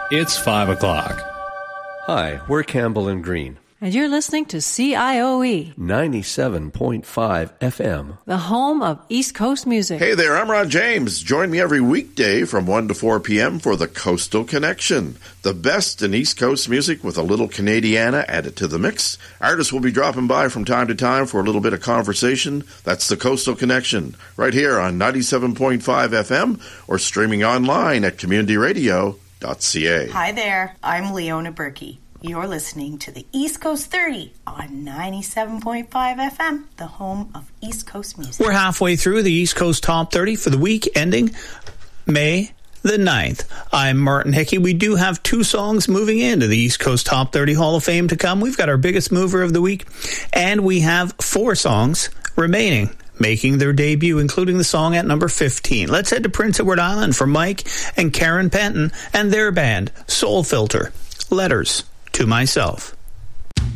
It's 5 o'clock. Hi, we're Campbell and Green. And you're listening to CIOE 97.5 FM, the home of East Coast music. Hey there, I'm Ron James. Join me every weekday from 1 to 4 p.m. for the Coastal Connection. The best in East Coast music with a little Canadiana added to the mix. Artists will be dropping by from time to time for a little bit of conversation. That's the Coastal Connection, right here on 97.5 FM or streaming online at communityradio.ca. Hi there, I'm Leona Berkey. You're listening to the East Coast 30 on 97.5 FM, the home of East Coast music. We're halfway through the East Coast Top 30 for the week ending May the 9th. I'm Martin Hickey. We do have 2 songs moving into the East Coast Top 30 Hall of Fame to come. We've got our biggest mover of the week, and we have 4 songs remaining, making their debut, including the song at number 15. Let's head to Prince Edward Island for Mike and Karen Penton and their band, Soul Filter. Letters to Myself.